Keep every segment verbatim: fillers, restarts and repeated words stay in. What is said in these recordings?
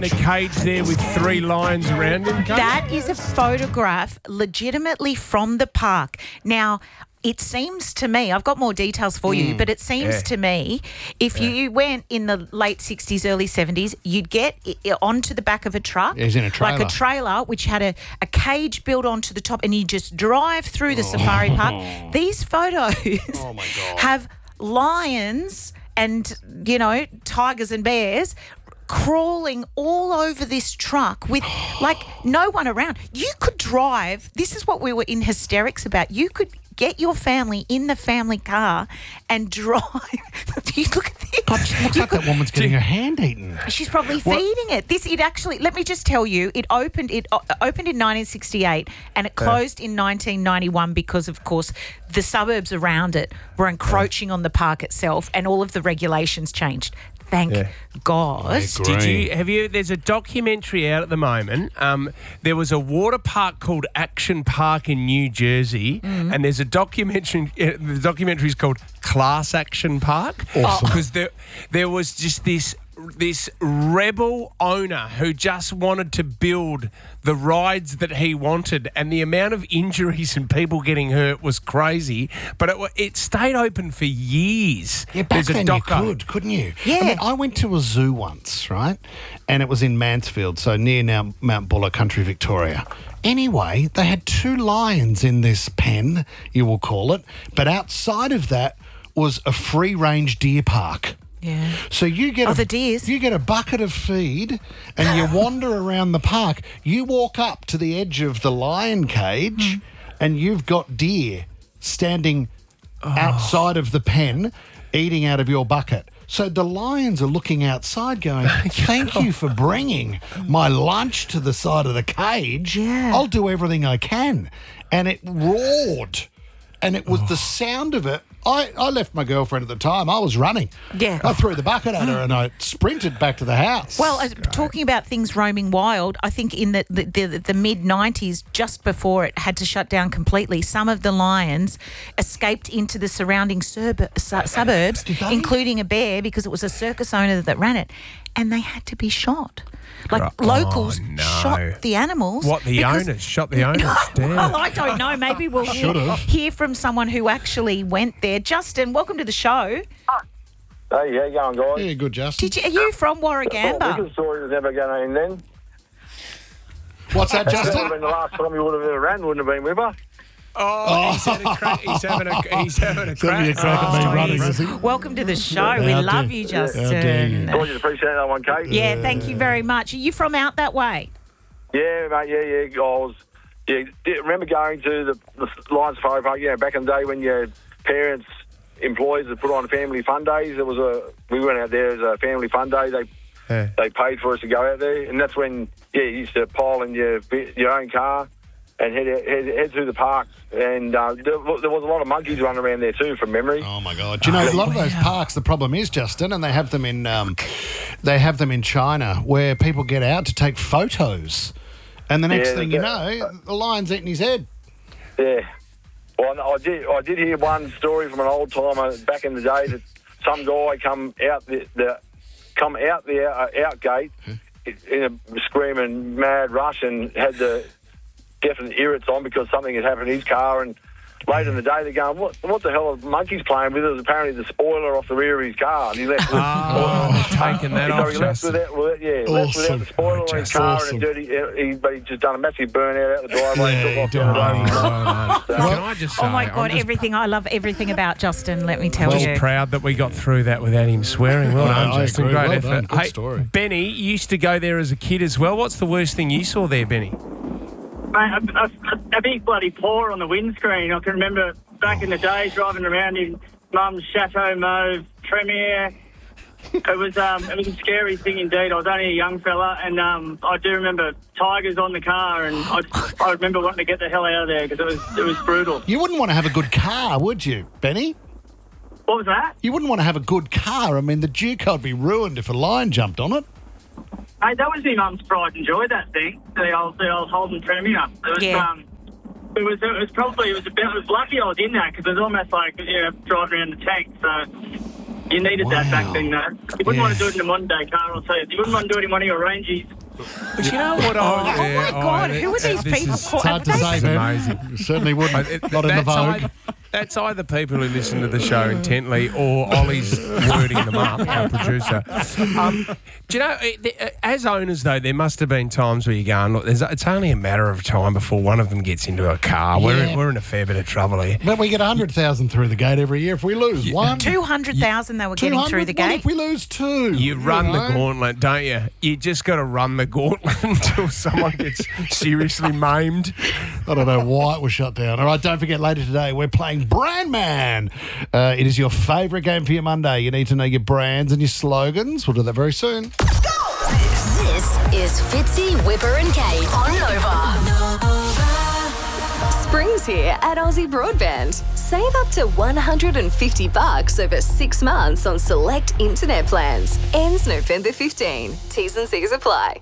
in a cage there with three lions around him? Kate? That is a photograph legitimately from the park. Now, it seems to me, I've got more details for you, but it seems Yeah. to me if Yeah. you went in the late sixties, early seventies, you'd get i- onto the back of a truck. He's in a trailer. Like a trailer, which had a, a cage built onto the top, and you just drive through the safari park. These photos Oh, my God. have lions and, you know, tigers and bears crawling all over this truck with, like, no one around. You could drive. This is what we were in hysterics about. You could get your family in the family car and drive. You look at this. God, it looks like that woman's getting her hand eaten. She's probably feeding it. This, it actually, let me just tell you, it opened it uh, opened in nineteen sixty-eight and it closed in nineteen ninety-one because, of course, the suburbs around it were encroaching on the park itself and all of the regulations changed. Thank Yeah. God. Did you have you? There's a documentary out at the moment. Um, there was a water park called Action Park in New Jersey, Mm. and there's a documentary. Uh, the documentary is called Class Action Park. Awesome. Because there, there was just this this rebel owner who just wanted to build the rides that he wanted, and the amount of injuries and people getting hurt was crazy. But it wa- it stayed open for years. Yeah, back There's a then you doco. could, couldn't you? Yeah. I mean, I went to a zoo once, right? And it was in Mansfield, so near now Mount Buller Country, Victoria. Anyway, they had two lions in this pen, you will call it, but outside of that was a free-range deer park. Yeah. So you get Oh, a, the deers. you get a bucket of feed and you wander around the park. You walk up to the edge of the lion cage and you've got deer standing outside of the pen eating out of your bucket. So the lions are looking outside going, thank you for bringing my lunch to the side of the cage. Yeah. I'll do everything I can. And it roared. And it was the sound of it. I, I left my girlfriend at the time. I was running. Yeah. I threw the bucket at her and I sprinted back to the house. Well, uh, talking about things roaming wild, I think in the the, the, the mid nineties, just before it had to shut down completely, some of the lions escaped into the surrounding surb- su- suburbs, Did they? including a bear, because it was a circus owner that ran it, and they had to be shot. Like Oh, locals no. shot the animals. What, the because- owners? Shot the owners? Damn. Well, I don't know. Maybe we'll hear, hear from someone who actually went there. Justin, welcome to the show. Hey, how you going, guys? yeah, good, Justin. Did you, are you from Well, Warragamba? Wicked story was never going to end then. What's that, That would have Justin? been the last time you would have ever ran, wouldn't have been with her. Oh, he's, had a crack, he's having a he's having a crack. Having a crack at me Oh, running, he's- is he? Welcome to the show. We How love dare- you, how dare Justin. you. Thought you'd appreciate that one, Kate. Yeah, thank you very much. Are you from out that way? Yeah, mate, yeah, yeah. I was, yeah, yeah, remember going to the, the Lions Safari Park, yeah, back in the day when your parents, employees had put on family fun days. It was a, we went out there as a family fun day. They Yeah. they paid for us to go out there, and that's when, yeah, you used to pile in your your own car and head head, head through the park. And uh, there, there was a lot of monkeys running around there too, from memory. Oh my God! Do you know a lot of those parks? The problem is, Justin, and they have them in, um, they have them in China where people get out to take photos, and the next Yeah, thing you that- know, the lion's eating his head. Yeah. Well, I did. I did hear one story from an old timer back in the day that some guy come out the, the come out the uh, out gate in a screaming mad rush and had the definite irrits on because something had happened in his car. And later in the day, they're going, "What? What the hell are monkeys playing with?" It was apparently the spoiler off the rear of his car, and he left. With, Oh, taking that so off, he left Justin. without, with, yeah, left without the Awesome. spoiler Oh, on his Justin. car Awesome. and a dirty. He, but he just done a massive burnout out the driveway and Yeah, took he off. did. the other day. Oh, no. Can I just say, Oh my I'm God, just, everything. I love everything about Justin, let me tell just you. proud that we got through that without him swearing. Well I- done, I Justin. agree. Great Well effort. done. Good Hey, story. Benny, you used to go there as a kid as well. What's the worst thing you saw there, Benny? Mate, a, a, a big bloody paw on the windscreen. I can remember back in the day driving around in Mum's Chateau Mauve Premier. It was um, it was a scary thing indeed. I was only a young fella, and um, I do remember tigers on the car, and I, I remember wanting to get the hell out of there because it was it was brutal. You wouldn't want to have a good car, would you, Benny? What was that? You wouldn't want to have a good car. I mean, the Duke would be ruined if a lion jumped on it. Hey, that was my mum's pride and joy. That thing, the old the old Holden Premier. It was Yeah. um, it was it was probably it was a bit. It was lucky I was in that because it was almost like you know driving around the tank. So. You needed that Wow. back then, though. You wouldn't want to do it in a modern day car, I'll tell you. You wouldn't want to do it in one of your Rangies. Do you know what? I, Oh, my God, who are these this people? is- called? It's hard to say, It's Ben. amazing. Certainly wouldn't. It- Not in the that's Vogue. Either, that's either people who listen to the show intently or Ollie's wording them up, our producer. Um, do you know, it- the- as owners, though, there must have been times where you're going, look, there's, it's only a matter of time before one of them gets into a car. Yeah. We're, we're in a fair bit of trouble here. But we get one hundred thousand through the gate every year if we lose one. two hundred thousand they were getting through the What gate. if we lose two? You run know? the gauntlet, don't you? You just got to run the gauntlet until someone gets seriously maimed. I don't know why it was shut down. All right, don't forget, later today we're playing Brand Man. Uh, it is your favourite game for your Monday. You need to know your brands and your slogans. We'll do that very soon. This is Fitzy, Whipper and Kate on Nova. Spring's here at Aussie Broadband. Save up to one hundred fifty bucks over six months on select internet plans. Ends November fifteenth. T's and C's apply.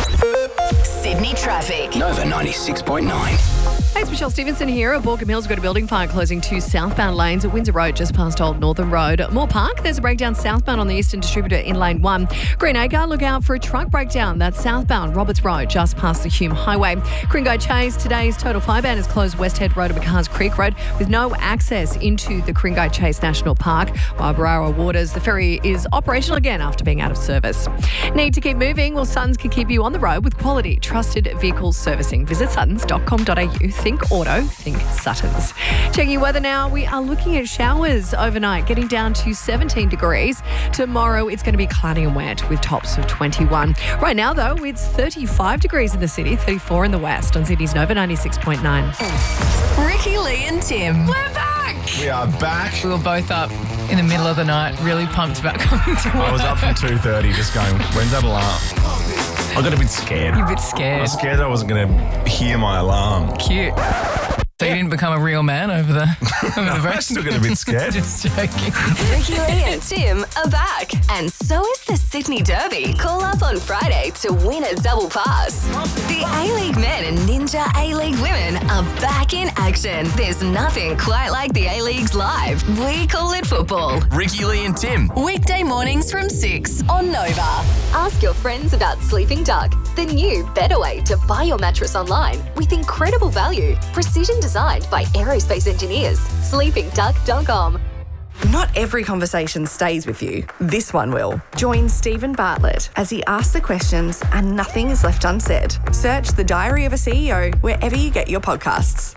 Sydney traffic. Nova ninety-six point nine. Hey, it's Michelle Stevenson here. At Borkham Hills, got a building fire closing two southbound lanes at Windsor Road, just past Old Northern Road. Moore Park, there's a breakdown southbound on the Eastern Distributor in lane one. Greenacre, look out for a truck breakdown. That's southbound Roberts Road, just past the Hume Highway. Kringo Chase, today's total fireban is closed Westhead Road and McCars Creek Road with no access into the Kringo Chase National Park. While Barara Waters, the ferry is operational again after being out of service. Need to keep moving? Well, Suttons can keep you on the road with quality, trusted vehicle servicing. Visit suttons dot com dot a u. Think auto, think Suttons. Checking your weather now, we are looking at showers overnight, getting down to seventeen degrees. Tomorrow, it's going to be cloudy and wet with tops of twenty-one. Right now, though, it's thirty-five degrees in the city, thirty-four in the west on Sydney's Nova ninety-six point nine. Ricky, Lee and Tim. We're back! We are back. We were both up in the middle of the night, really pumped about coming to work. I was up from two thirty just going, when's that alarm? I got a bit scared. You're a bit I scared. was scared that I wasn't going to hear my alarm. Cute. So you didn't become a real man over the over the break? I still get a bit scared. Just joking. Ricky, Lee and Tim are back. And so is the Sydney Derby. Call up on Friday to win a double pass. The A-League men and Ninja A-League women are back in action. There's nothing quite like the A-Leagues live. We call it football. Ricky, Lee and Tim. Weekday mornings from six on Nova. Ask your friends about Sleeping Duck, the new better way to buy your mattress online with incredible value, precision designed by aerospace engineers. sleeping duck dot com. Not every conversation stays with you. This one will. Join Stephen Bartlett as he asks the questions and nothing is left unsaid. Search The Diary of a C E O wherever you get your podcasts.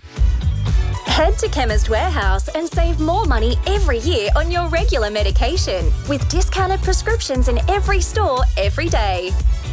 Head to Chemist Warehouse and save more money every year on your regular medication with discounted prescriptions in every store every day.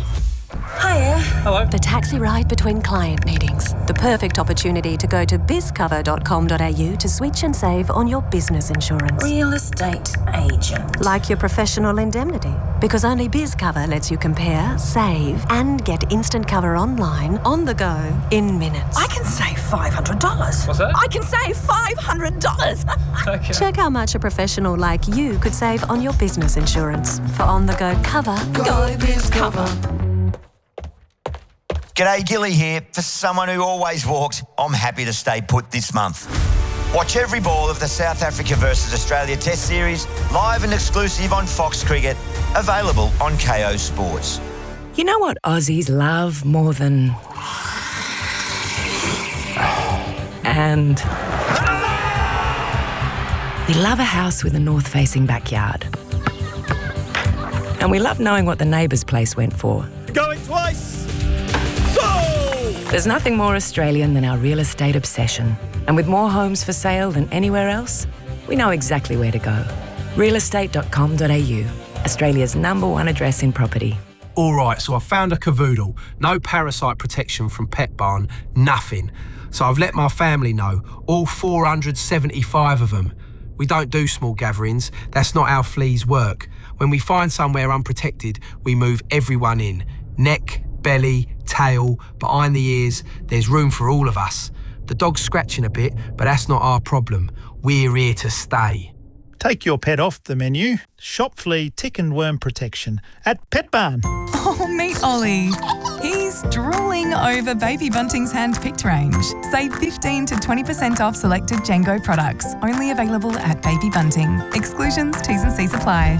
Hiya. Hello. The taxi ride between client meetings. The perfect opportunity to go to biz cover dot com dot a u to switch and save on your business insurance. Real estate agent. Like your professional indemnity. Because only BizCover lets you compare, save, and get instant cover online, on the go, in minutes. I can save five hundred dollars. What's that? I can save five hundred dollars. Okay. Check how much a professional like you could save on your business insurance. For on-the-go cover, Go BizCover. G'day, Gilly here. For someone who always walks, I'm happy to stay put this month. Watch every ball of the South Africa versus Australia Test Series, live and exclusive on Fox Cricket, available on K O Sports. You know what Aussies love more than... And... We love a house with a north-facing backyard. And we love knowing what the neighbour's place went for. Going twice! There's nothing more Australian than our real estate obsession. And with more homes for sale than anywhere else, we know exactly where to go. real estate dot com dot a u, Australia's number one address in property. All right, so I found a cavoodle. No parasite protection from Pet Barn, nothing. So I've let my family know, all four hundred seventy-five of them. We don't do small gatherings. That's not how fleas work. When we find somewhere unprotected, we move everyone in. Neck, belly, tail, behind the ears, there's room for all of us. The dog's scratching a bit, but that's not our problem. We're here to stay. Take your pet off the menu. Shop flea, tick and worm protection at Pet Barn. Oh, meet Ollie. He He's drooling over Baby Bunting's hand-picked range. Save fifteen to twenty percent off selected Django products. Only available at Baby Bunting. Exclusions, T's and C's apply.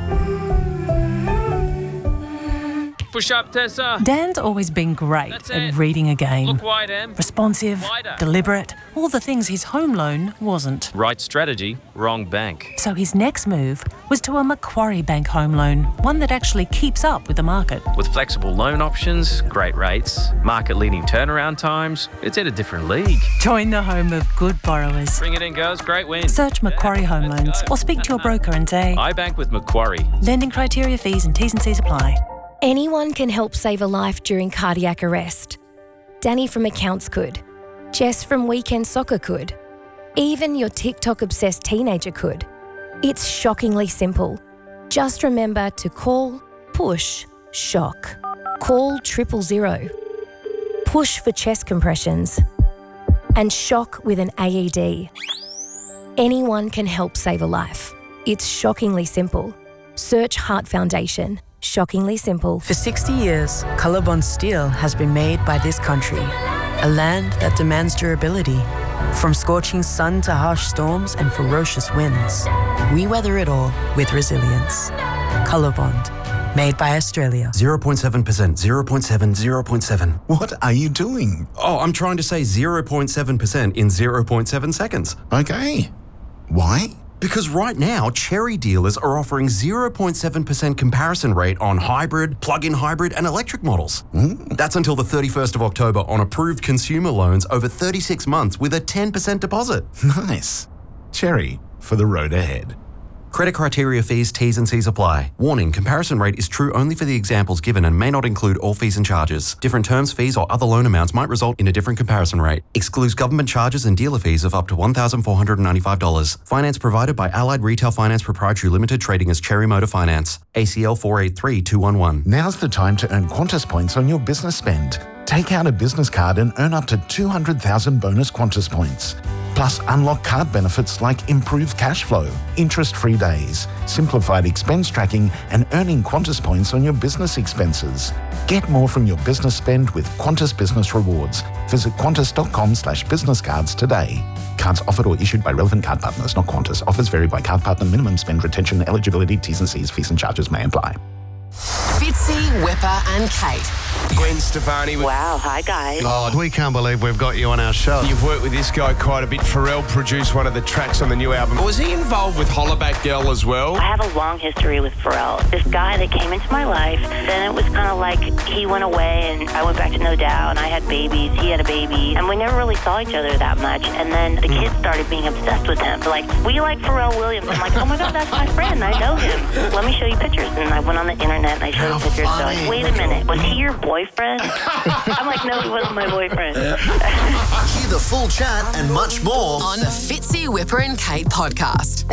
Push up, Tessa. Dan's always been great That's at it. reading a game. Look wide, Em. Responsive, Wider. deliberate, all the things his home loan wasn't. Right strategy, wrong bank. So his next move was to a Macquarie Bank home loan, one that actually keeps up with the market. With flexible loan options, great rates, market-leading turnaround times, it's in a different league. Join the home of good borrowers. Bring it in, girls. Great win. Search Macquarie Home Loans or speak to your broker and say, I bank with Macquarie. lending criteria, fees and T's and C's apply. Anyone can help save a life during cardiac arrest. Danny from Accounts could. Jess from Weekend Soccer could. Even your TikTok-obsessed teenager could. It's shockingly simple. Just remember to call, push, shock. Call triple zero. Push for chest compressions. And shock with an A E D. Anyone can help save a life. It's shockingly simple. Search Heart Foundation. Shockingly simple. For sixty years, Colorbond steel has been made by this country, a land that demands durability. From scorching sun to harsh storms and ferocious winds, we weather it all with resilience. Colorbond, made by Australia. zero point seven percent, zero point seven, zero point seven. What are you doing? Oh, I'm trying to say zero point seven percent in zero point seven seconds. Okay. Why? Because right now, Cherry dealers are offering zero point seven percent comparison rate on hybrid, plug-in hybrid and electric models. Mm. That's until the thirty-first of October on approved consumer loans over thirty-six months with a ten percent deposit. Nice. Cherry for the road ahead. Credit criteria, fees, T's and C's apply. Warning, comparison rate is true only for the examples given and may not include all fees and charges. Different terms, fees or other loan amounts might result in a different comparison rate. Excludes government charges and dealer fees of up to one thousand four hundred ninety-five dollars. Finance provided by Allied Retail Finance Proprietary Limited, trading as Cherry Motor Finance. A C L four eight three two one one. Now's the time to earn Qantas points on your business spend. Take out a business card and earn up to two hundred thousand bonus Qantas points. Plus, unlock card benefits like improved cash flow, interest-free days, simplified expense tracking, and earning Qantas points on your business expenses. Get more from your business spend with Qantas Business Rewards. Visit qantas.com slash business cards today. Cards offered or issued by relevant card partners, not Qantas. Offers vary by card partner. Minimum spend, retention, eligibility, T's and C's, fees and charges may apply. Fitzy, Whipper and Kate. Gwen Stefani. Wow, hi guys. Oh, we can't believe we've got you on our show. You've worked with this guy quite a bit. Pharrell produced one of the tracks on the new album. Was he involved with Hollaback Girl as well? I have a long history with Pharrell. This guy that came into my life, then it was kind of like he went away and I went back to No Doubt and I had babies, he had a baby, and we never really saw each other that much. And then the kids started being obsessed with him. They're like, we like Pharrell Williams. I'm like, oh my God, that's my friend. I know him. Let me show you pictures. And I went on the internet and I showed him pictures. They're like, wait a minute, was he your boyfriend? I'm like, no, he wasn't my boyfriend. Hear the full chat and much more on the Fitzy, Whipper and Kate podcast.